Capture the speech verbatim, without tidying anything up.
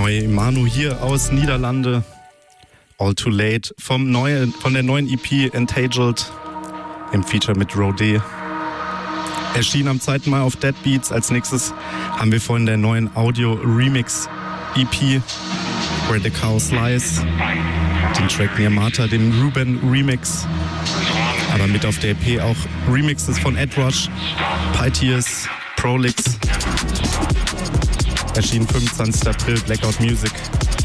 neue Manu hier aus Niederlande. All Too Late vom neuen, von der neuen E P Entailed im Feature mit Rodé. Erschien am zweiten Mai auf Deadbeats. Als nächstes haben wir von der neuen Audio Remix E P Where the Cow Slice, den Track Niamata, den Ruben Remix. Aber mit auf der E P auch Remixes von Ed Rush, Pyteas, Prolix. Erschien fünfundzwanzigsten April, Blackout Music.